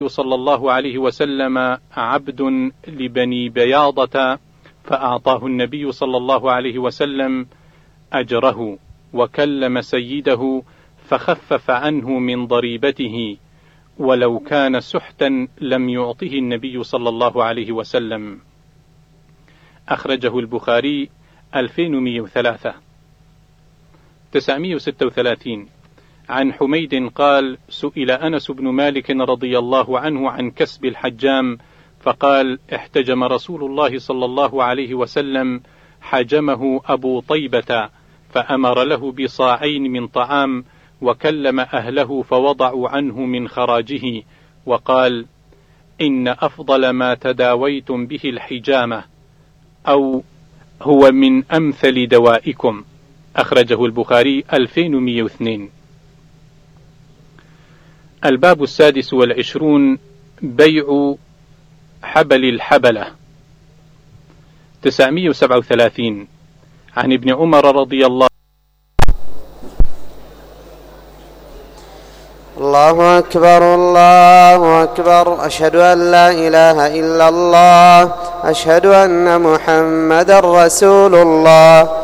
صلى الله عليه وسلم عبد لبني بياضة، فأعطاه النبي صلى الله عليه وسلم أجره، وكلم سيده فخفف عنه من ضريبته، ولو كان سحتا لم يعطه النبي صلى الله عليه وسلم. أخرجه البخاري 2103. 936. عن حميد قال: سئل أنس بن مالك رضي الله عنه عن كسب الحجام، فقال: احتجم رسول الله صلى الله عليه وسلم، حجمه أبو طيبة، فأمر له بصاعين من طعام، وكلم أهله فوضعوا عنه من خراجه، وقال: إن أفضل ما تداويتم به الحجامة، أو هو من أمثل دوائكم. أخرجه البخاري 2102. الباب 26. بيع حبل الحبلة. 937. عن ابن عمر رضي الله الله أكبر الله أكبر، أشهد أن لا إله إلا الله، أشهد أن محمدا رسول الله.